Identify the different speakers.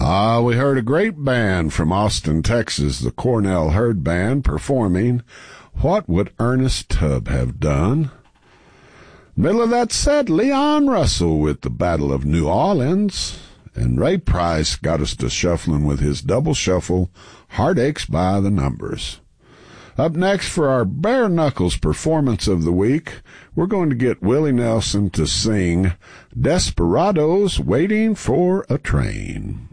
Speaker 1: We heard a great band from Austin, Texas, the Cornell Herd Band, performing What Would Ernest Tubb Have Done? Middle of that set, Leon Russell with the Battle of New Orleans. And Ray Price got us to shuffling with his double shuffle, Heartaches by the Numbers. Up next for our Bare Knuckles performance of the week, we're going to get Willie Nelson to sing Desperados Waiting for a Train.